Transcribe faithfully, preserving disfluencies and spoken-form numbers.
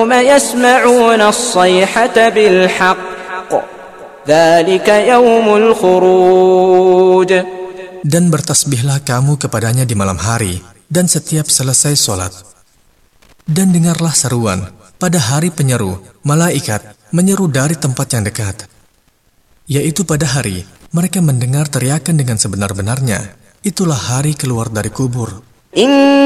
يوم يسمعون الصيحة بالحق ذلك يوم الخروج. Dan bertasbihlah kamu kepadanya di malam hari dan setiap selesai sholat. Dan dengarlah seruan pada hari penyeru, malaikat menyeru dari tempat yang dekat. Yaitu pada hari mereka mendengar teriakan dengan sebenar-benarnya. Itulah hari keluar dari kubur.